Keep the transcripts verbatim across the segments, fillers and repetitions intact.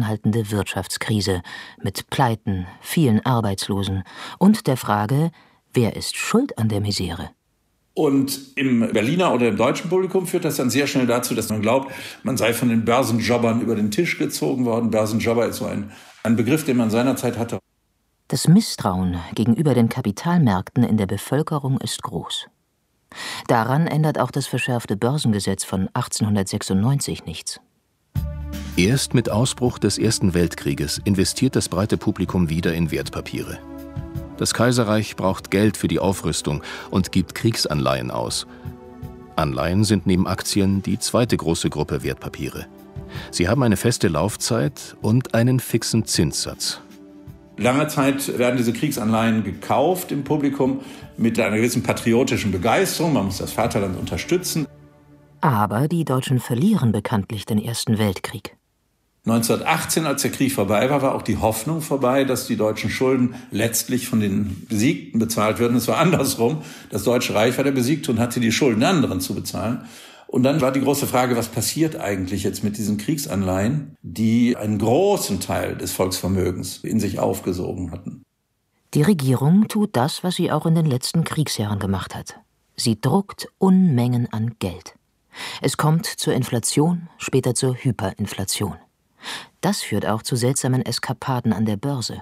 anhaltende Wirtschaftskrise mit Pleiten, vielen Arbeitslosen und der Frage, wer ist schuld an der Misere? Und im Berliner oder im deutschen Publikum führt das dann sehr schnell dazu, dass man glaubt, man sei von den Börsenjobbern über den Tisch gezogen worden. Börsenjobber ist so ein, ein Begriff, den man seinerzeit hatte. Das Misstrauen gegenüber den Kapitalmärkten in der Bevölkerung ist groß. Daran ändert auch das verschärfte Börsengesetz von achtzehnhundertsechsundneunzig nichts. Erst mit Ausbruch des Ersten Weltkrieges investiert das breite Publikum wieder in Wertpapiere. Das Kaiserreich braucht Geld für die Aufrüstung und gibt Kriegsanleihen aus. Anleihen sind neben Aktien die zweite große Gruppe Wertpapiere. Sie haben eine feste Laufzeit und einen fixen Zinssatz. Lange Zeit werden diese Kriegsanleihen gekauft im Publikum mit einer gewissen patriotischen Begeisterung. Man muss das Vaterland unterstützen. Aber die Deutschen verlieren bekanntlich den Ersten Weltkrieg. neunzehnhundertachtzehn, als der Krieg vorbei war, war auch die Hoffnung vorbei, dass die deutschen Schulden letztlich von den Besiegten bezahlt würden. Es war andersrum. Das Deutsche Reich war der Besiegte und hatte die Schulden der anderen zu bezahlen. Und dann war die große Frage, was passiert eigentlich jetzt mit diesen Kriegsanleihen, die einen großen Teil des Volksvermögens in sich aufgesogen hatten. Die Regierung tut das, was sie auch in den letzten Kriegsjahren gemacht hat. Sie druckt Unmengen an Geld. Es kommt zur Inflation, später zur Hyperinflation. Das führt auch zu seltsamen Eskapaden an der Börse.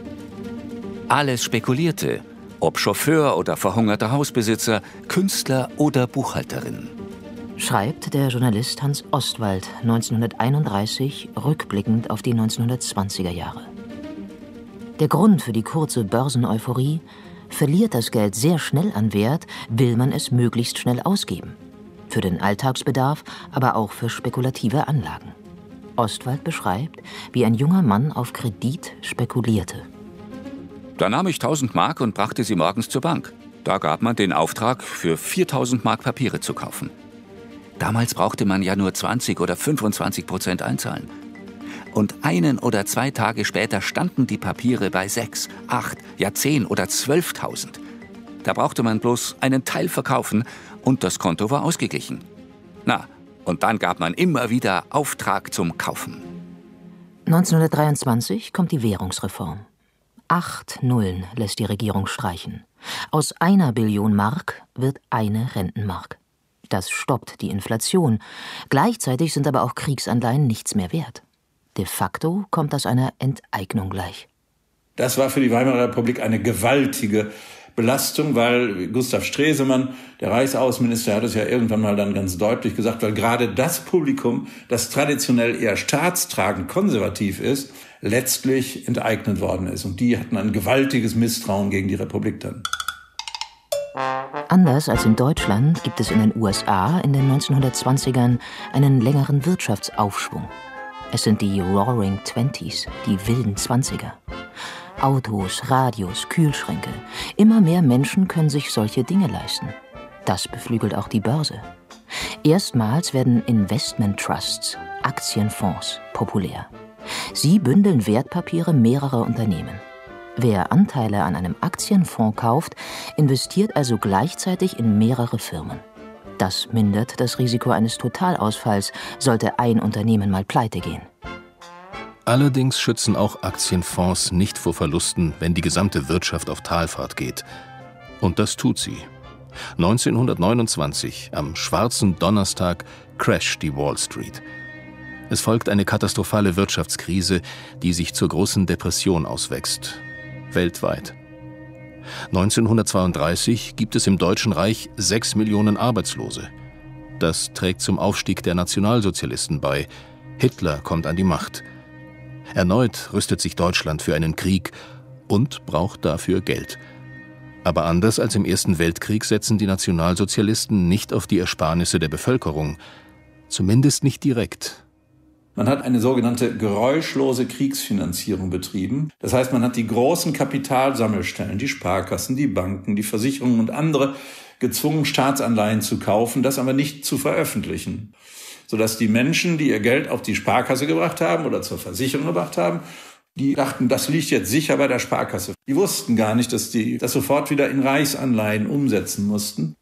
Alles spekulierte, ob Chauffeur oder verhungerter Hausbesitzer, Künstler oder Buchhalterin. Schreibt der Journalist Hans Ostwald neunzehnhunderteinunddreißig rückblickend auf die neunzehnhundertzwanziger Jahre. Der Grund für die kurze Börseneuphorie: verliert das Geld sehr schnell an Wert, will man es möglichst schnell ausgeben. Für den Alltagsbedarf, aber auch für spekulative Anlagen. Ostwald beschreibt, wie ein junger Mann auf Kredit spekulierte. Da nahm ich tausend Mark und brachte sie morgens zur Bank. Da gab man den Auftrag, für viertausend Mark Papiere zu kaufen. Damals brauchte man ja nur zwanzig oder fünfundzwanzig Prozent einzahlen. Und einen oder zwei Tage später standen die Papiere bei sechs, acht, ja zehn oder zwölftausend. Da brauchte man bloß einen Teil verkaufen und das Konto war ausgeglichen. Na, und dann gab man immer wieder Auftrag zum Kaufen. neunzehnhundertdreiundzwanzig kommt die Währungsreform. Acht Nullen lässt die Regierung streichen. Aus einer Billion Mark wird eine Rentenmark. Das stoppt die Inflation. Gleichzeitig sind aber auch Kriegsanleihen nichts mehr wert. De facto kommt das einer Enteignung gleich. Das war für die Weimarer Republik eine gewaltige Belastung, weil Gustav Stresemann, der Reichsaußenminister, hat es ja irgendwann mal dann ganz deutlich gesagt, weil gerade das Publikum, das traditionell eher staatstragend konservativ ist, letztlich enteignet worden ist. Und die hatten ein gewaltiges Misstrauen gegen die Republik dann. Anders als in Deutschland gibt es in den U S A in den neunzehnhundertzwanzigern einen längeren Wirtschaftsaufschwung. Es sind die Roaring Twenties, die wilden Zwanziger. Autos, Radios, Kühlschränke. Immer mehr Menschen können sich solche Dinge leisten. Das beflügelt auch die Börse. Erstmals werden Investment-Trusts, Aktienfonds, populär. Sie bündeln Wertpapiere mehrerer Unternehmen. Wer Anteile an einem Aktienfonds kauft, investiert also gleichzeitig in mehrere Firmen. Das mindert das Risiko eines Totalausfalls, sollte ein Unternehmen mal pleite gehen. Allerdings schützen auch Aktienfonds nicht vor Verlusten, wenn die gesamte Wirtschaft auf Talfahrt geht. Und das tut sie. neunzehnhundertneunundzwanzig, am schwarzen Donnerstag, crasht die Wall Street. Es folgt eine katastrophale Wirtschaftskrise, die sich zur großen Depression auswächst. Weltweit. neunzehnhundertzweiunddreißig gibt es im Deutschen Reich sechs Millionen Arbeitslose. Das trägt zum Aufstieg der Nationalsozialisten bei. Hitler kommt an die Macht. Erneut rüstet sich Deutschland für einen Krieg und braucht dafür Geld. Aber anders als im Ersten Weltkrieg setzen die Nationalsozialisten nicht auf die Ersparnisse der Bevölkerung. Zumindest nicht direkt. Man hat eine sogenannte geräuschlose Kriegsfinanzierung betrieben. Das heißt, man hat die großen Kapitalsammelstellen, die Sparkassen, die Banken, die Versicherungen und andere gezwungen, Staatsanleihen zu kaufen, das aber nicht zu veröffentlichen. Sodass die Menschen, die ihr Geld auf die Sparkasse gebracht haben oder zur Versicherung gebracht haben, die dachten, das liegt jetzt sicher bei der Sparkasse. Die wussten gar nicht, dass die das sofort wieder in Reichsanleihen umsetzen mussten.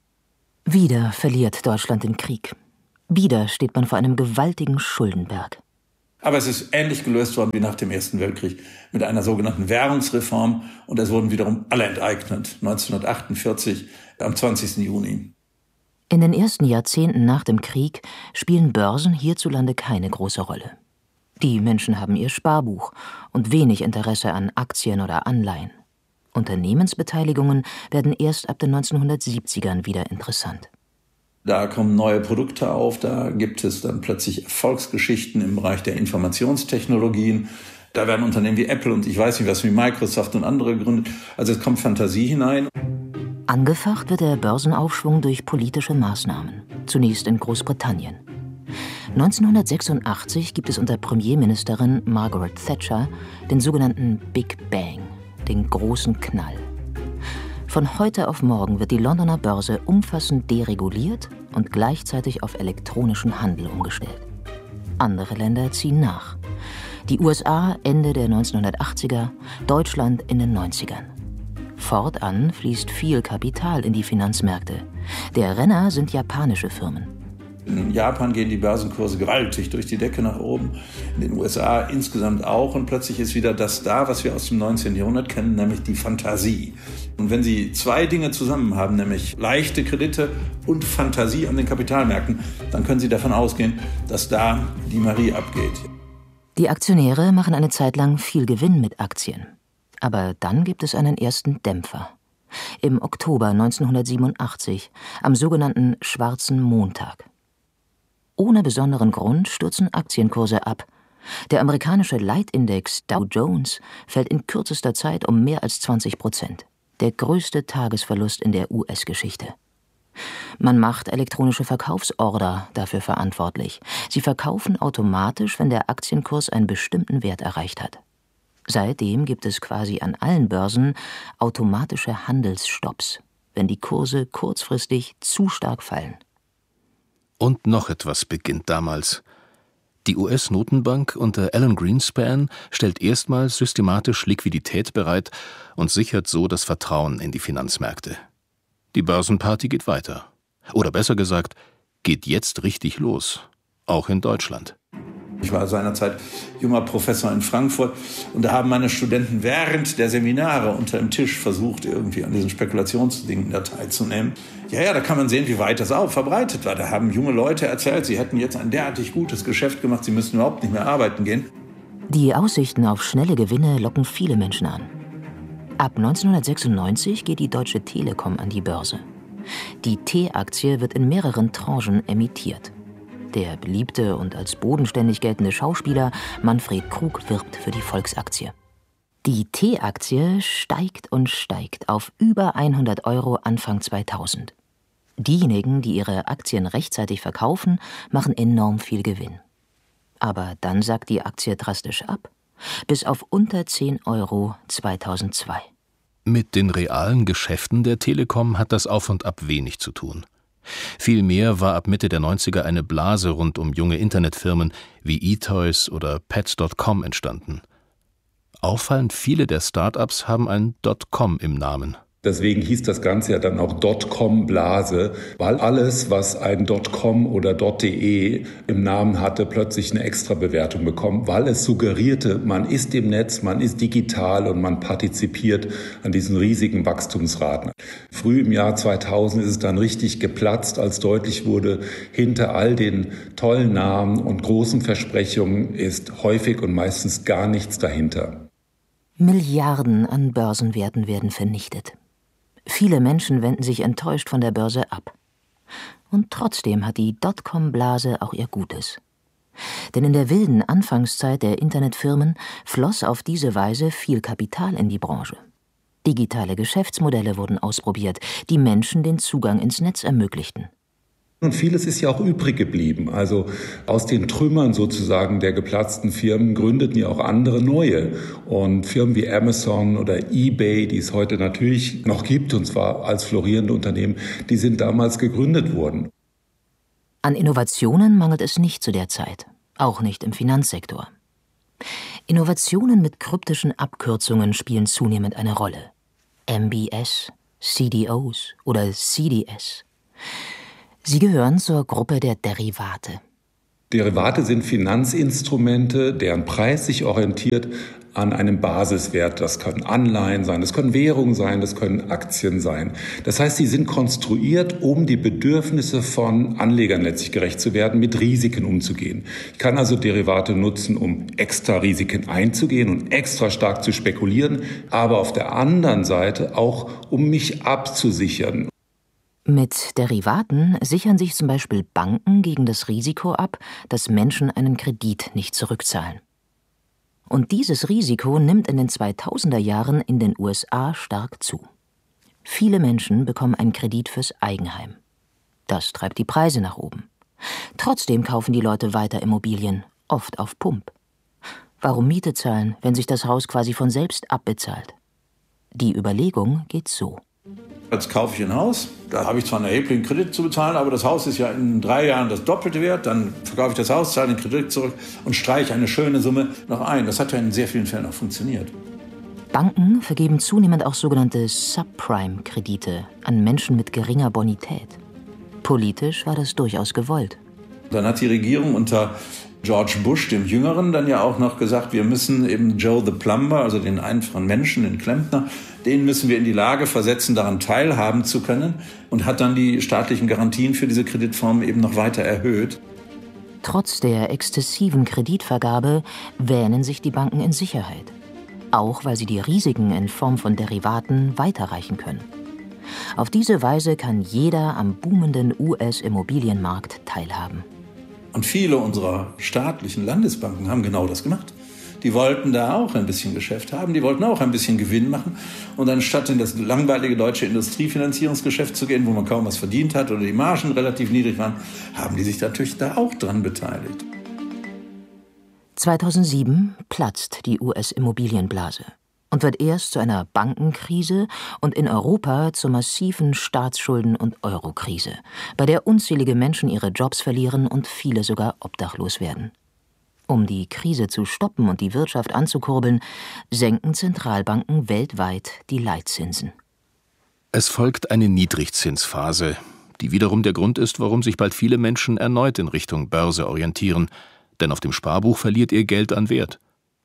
Wieder verliert Deutschland den Krieg. Wieder steht man vor einem gewaltigen Schuldenberg. Aber es ist ähnlich gelöst worden wie nach dem Ersten Weltkrieg mit einer sogenannten Währungsreform. Und es wurden wiederum alle enteignet, neunzehnhundertachtundvierzig am zwanzigsten Juni. In den ersten Jahrzehnten nach dem Krieg spielen Börsen hierzulande keine große Rolle. Die Menschen haben ihr Sparbuch und wenig Interesse an Aktien oder Anleihen. Unternehmensbeteiligungen werden erst ab den neunzehnhundertsiebzigern wieder interessant. Da kommen neue Produkte auf, da gibt es dann plötzlich Erfolgsgeschichten im Bereich der Informationstechnologien. Da werden Unternehmen wie Apple und ich weiß nicht was, wie Microsoft und andere gegründet. Also es kommt Fantasie hinein. Angefacht wird der Börsenaufschwung durch politische Maßnahmen, zunächst in Großbritannien. neunzehnhundertsechsundachtzig gibt es unter Premierministerin Margaret Thatcher den sogenannten Big Bang, den großen Knall. Von heute auf morgen wird die Londoner Börse umfassend dereguliert und gleichzeitig auf elektronischen Handel umgestellt. Andere Länder ziehen nach. Die U S A Ende der neunzehnhundertachtziger, Deutschland in den neunzigern. Fortan fließt viel Kapital in die Finanzmärkte. Der Renner sind japanische Firmen. In Japan gehen die Börsenkurse gewaltig durch die Decke nach oben, in den U S A insgesamt auch. Und plötzlich ist wieder das da, was wir aus dem neunzehnten Jahrhundert kennen, nämlich die Fantasie. Und wenn Sie zwei Dinge zusammen haben, nämlich leichte Kredite und Fantasie an den Kapitalmärkten, dann können Sie davon ausgehen, dass da die Marie abgeht. Die Aktionäre machen eine Zeit lang viel Gewinn mit Aktien. Aber dann gibt es einen ersten Dämpfer. Im Oktober neunzehnhundertsiebenundachtzig, am sogenannten Schwarzen Montag. Ohne besonderen Grund stürzen Aktienkurse ab. Der amerikanische Leitindex Dow Jones fällt in kürzester Zeit um mehr als zwanzig Prozent. Der größte Tagesverlust in der U S-Geschichte. Man macht elektronische Verkaufsorder dafür verantwortlich. Sie verkaufen automatisch, wenn der Aktienkurs einen bestimmten Wert erreicht hat. Seitdem gibt es quasi an allen Börsen automatische Handelsstopps, wenn die Kurse kurzfristig zu stark fallen. Und noch etwas beginnt damals. Die U S-Notenbank unter Alan Greenspan stellt erstmals systematisch Liquidität bereit und sichert so das Vertrauen in die Finanzmärkte. Die Börsenparty geht weiter. Oder besser gesagt, geht jetzt richtig los. Auch in Deutschland. Ich war seinerzeit junger Professor in Frankfurt und da haben meine Studenten während der Seminare unter dem Tisch versucht, irgendwie an diesen Spekulationsdingen da teilzunehmen. Ja, ja, da kann man sehen, wie weit das auch verbreitet war. Da haben junge Leute erzählt, sie hätten jetzt ein derartig gutes Geschäft gemacht, sie müssten überhaupt nicht mehr arbeiten gehen. Die Aussichten auf schnelle Gewinne locken viele Menschen an. Ab neunzehnhundertsechsundneunzig geht die Deutsche Telekom an die Börse. Die T-Aktie wird in mehreren Tranchen emittiert. Der beliebte und als bodenständig geltende Schauspieler Manfred Krug wirbt für die Volksaktie. Die T-Aktie steigt und steigt auf über hundert Euro Anfang zweitausend. Diejenigen, die ihre Aktien rechtzeitig verkaufen, machen enorm viel Gewinn. Aber dann sackt die Aktie drastisch ab, bis auf unter zehn Euro zweitausendzwei. Mit den realen Geschäften der Telekom hat das Auf und Ab wenig zu tun. Vielmehr war ab Mitte der neunziger eine Blase rund um junge Internetfirmen wie eToys oder Pets Punkt com entstanden. Auffallend viele der Start-ups haben ein .com im Namen. Deswegen hieß das Ganze ja dann auch .com-Blase, weil alles, was ein .com oder .de im Namen hatte, plötzlich eine Extrabewertung bekommen, weil es suggerierte, man ist im Netz, man ist digital und man partizipiert an diesen riesigen Wachstumsraten. Früh im Jahr zweitausend ist es dann richtig geplatzt, als deutlich wurde, hinter all den tollen Namen und großen Versprechungen ist häufig und meistens gar nichts dahinter. Milliarden an Börsenwerten werden vernichtet. Viele Menschen wenden sich enttäuscht von der Börse ab. Und trotzdem hat die Dotcom-Blase auch ihr Gutes. Denn in der wilden Anfangszeit der Internetfirmen floss auf diese Weise viel Kapital in die Branche. Digitale Geschäftsmodelle wurden ausprobiert, die Menschen den Zugang ins Netz ermöglichten. Und vieles ist ja auch übrig geblieben. Also aus den Trümmern sozusagen der geplatzten Firmen gründeten ja auch andere neue. Und Firmen wie Amazon oder eBay, die es heute natürlich noch gibt, und zwar als florierende Unternehmen, die sind damals gegründet worden. An Innovationen mangelt es nicht zu der Zeit, auch nicht im Finanzsektor. Innovationen mit kryptischen Abkürzungen spielen zunehmend eine Rolle. M B S, C D Os oder C D S. Sie gehören zur Gruppe der Derivate. Derivate sind Finanzinstrumente, deren Preis sich orientiert an einem Basiswert. Das können Anleihen sein, das können Währungen sein, das können Aktien sein. Das heißt, sie sind konstruiert, um die Bedürfnisse von Anlegern letztlich gerecht zu werden, mit Risiken umzugehen. Ich kann also Derivate nutzen, um extra Risiken einzugehen und extra stark zu spekulieren, aber auf der anderen Seite auch, um mich abzusichern. Mit Derivaten sichern sich zum Beispiel Banken gegen das Risiko ab, dass Menschen einen Kredit nicht zurückzahlen. Und dieses Risiko nimmt in den zweitausender Jahren in den U S A stark zu. Viele Menschen bekommen einen Kredit fürs Eigenheim. Das treibt die Preise nach oben. Trotzdem kaufen die Leute weiter Immobilien, oft auf Pump. Warum Miete zahlen, wenn sich das Haus quasi von selbst abbezahlt? Die Überlegung geht so. Jetzt kaufe ich ein Haus, da habe ich zwar einen erheblichen Kredit zu bezahlen, aber das Haus ist ja in drei Jahren das Doppelte wert. Dann verkaufe ich das Haus, zahle den Kredit zurück und streiche eine schöne Summe noch ein. Das hat ja in sehr vielen Fällen auch funktioniert. Banken vergeben zunehmend auch sogenannte Subprime-Kredite an Menschen mit geringer Bonität. Politisch war das durchaus gewollt. Dann hat die Regierung unter George Bush, dem Jüngeren, dann ja auch noch gesagt, wir müssen eben Joe the Plumber, also den einfachen Menschen, den Klempner, den müssen wir in die Lage versetzen, daran teilhaben zu können, und hat dann die staatlichen Garantien für diese Kreditform eben noch weiter erhöht. Trotz der exzessiven Kreditvergabe wähnen sich die Banken in Sicherheit. Auch weil sie die Risiken in Form von Derivaten weiterreichen können. Auf diese Weise kann jeder am boomenden U S-Immobilienmarkt teilhaben. Und viele unserer staatlichen Landesbanken haben genau das gemacht. Die wollten da auch ein bisschen Geschäft haben, die wollten auch ein bisschen Gewinn machen. Und anstatt in das langweilige deutsche Industriefinanzierungsgeschäft zu gehen, wo man kaum was verdient hat oder die Margen relativ niedrig waren, haben die sich natürlich da auch dran beteiligt. zweitausendsieben platzt die U S-Immobilienblase und wird erst zu einer Bankenkrise und in Europa zur massiven Staatsschulden- und Eurokrise, bei der unzählige Menschen ihre Jobs verlieren und viele sogar obdachlos werden. Um die Krise zu stoppen und die Wirtschaft anzukurbeln, senken Zentralbanken weltweit die Leitzinsen. Es folgt eine Niedrigzinsphase, die wiederum der Grund ist, warum sich bald viele Menschen erneut in Richtung Börse orientieren, denn auf dem Sparbuch verliert ihr Geld an Wert.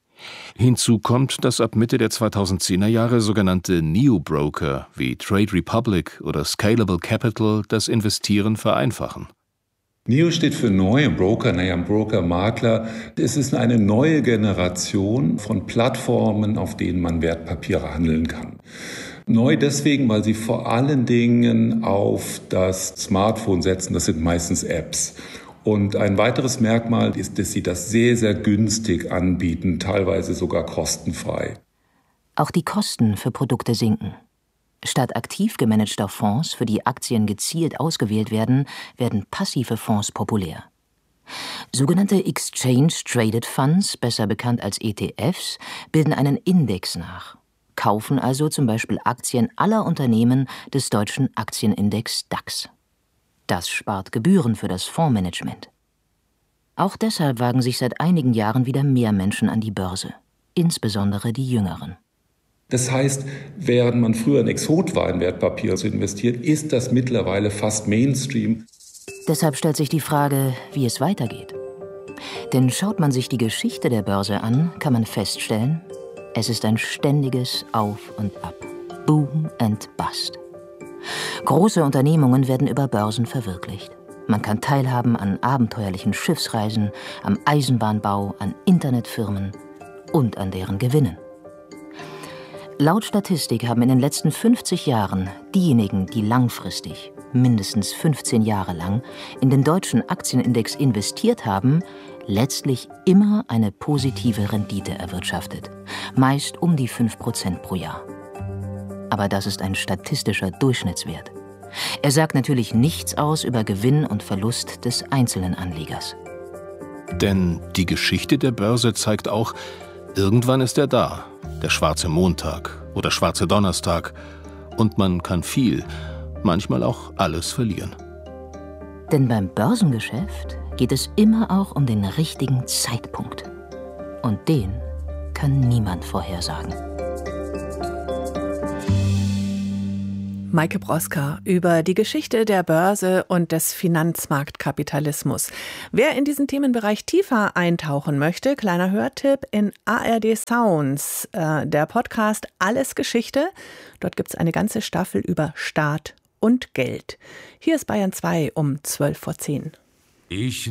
Hinzu kommt, dass ab Mitte der zweitausendzehner Jahre sogenannte Neo-Broker wie Trade Republic oder Scalable Capital das Investieren vereinfachen. Neo steht für neu, Broker, naja, Broker, Makler. Es ist eine neue Generation von Plattformen, auf denen man Wertpapiere handeln kann. Neu deswegen, weil sie vor allen Dingen auf das Smartphone setzen, das sind meistens Apps. Und ein weiteres Merkmal ist, dass sie das sehr, sehr günstig anbieten, teilweise sogar kostenfrei. Auch die Kosten für Produkte sinken. Statt aktiv gemanagter Fonds, für die Aktien gezielt ausgewählt werden, werden passive Fonds populär. Sogenannte Exchange Traded Funds, besser bekannt als E T Fs, bilden einen Index nach, kaufen also zum Beispiel Aktien aller Unternehmen des deutschen Aktienindex DAX. Das spart Gebühren für das Fondsmanagement. Auch deshalb wagen sich seit einigen Jahren wieder mehr Menschen an die Börse, insbesondere die Jüngeren. Das heißt, während man früher ein Exot war, in Wertpapiere zu investieren, ist das mittlerweile fast Mainstream. Deshalb stellt sich die Frage, wie es weitergeht. Denn schaut man sich die Geschichte der Börse an, kann man feststellen, es ist ein ständiges Auf und Ab. Boom and Bust. Große Unternehmungen werden über Börsen verwirklicht. Man kann teilhaben an abenteuerlichen Schiffsreisen, am Eisenbahnbau, an Internetfirmen und an deren Gewinnen. Laut Statistik haben in den letzten fünfzig Jahren diejenigen, die langfristig, mindestens fünfzehn Jahre lang, in den deutschen Aktienindex investiert haben, letztlich immer eine positive Rendite erwirtschaftet, meist um die fünf Prozent pro Jahr. Aber das ist ein statistischer Durchschnittswert. Er sagt natürlich nichts aus über Gewinn und Verlust des einzelnen Anlegers. Denn die Geschichte der Börse zeigt auch, irgendwann ist er da, der schwarze Montag oder schwarze Donnerstag, und man kann viel, manchmal auch alles verlieren. Denn beim Börsengeschäft geht es immer auch um den richtigen Zeitpunkt. Und den kann niemand vorhersagen. Maike Broska über die Geschichte der Börse und des Finanzmarktkapitalismus. Wer in diesen Themenbereich tiefer eintauchen möchte, kleiner Hörtipp in A R D Sounds, äh, der Podcast Alles Geschichte. Dort gibt es eine ganze Staffel über Staat und Geld. Hier ist Bayern zwei um zwölf vor zehn. Ich